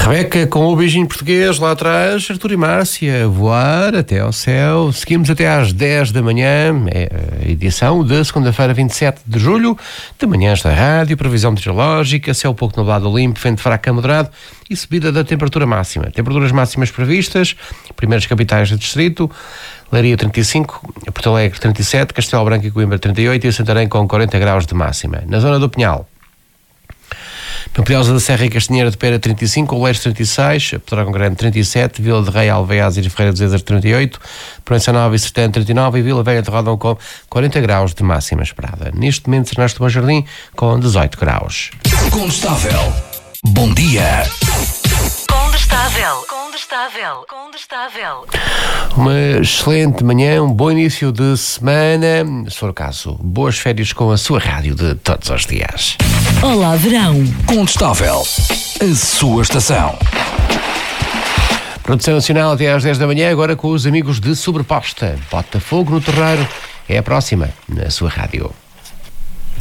Rebeca com o beijinho português lá atrás, Artur e Márcia, voar até ao céu. Seguimos até às 10 da manhã, é a edição de segunda-feira, 27 de julho, de manhãs da rádio, previsão meteorológica, céu pouco nublado limpo, vento fraco a moderado e subida da temperatura máxima. Temperaturas máximas previstas, primeiras capitais do distrito: Leiria 35, Porto Alegre 37, Castelo Branco e Coimbra 38 e Santarém com 40 graus de máxima. Na zona do Pinhal, Pampilhosa da Serra e Castanheira de Pera 35, Oleiros 36, Pedrógão Grande 37, Vila de Rei, Alveias e Ferreira dos Ezers 38, Proença Nova e Sertã 39 e Vila Velha de Rodão com 40 graus de máxima esperada. Neste momento, Ernesto Bom Jardim com 18 graus. Condestável. Bom dia. Condestável. Uma excelente manhã, um bom início de semana. Se for o caso, boas férias com a sua rádio de todos os dias. Olá, verão. Condestável. A sua estação. Produção Nacional até às 10 da manhã, agora com os amigos de Sobreposta. Botafogo no Terreiro é a próxima na sua rádio.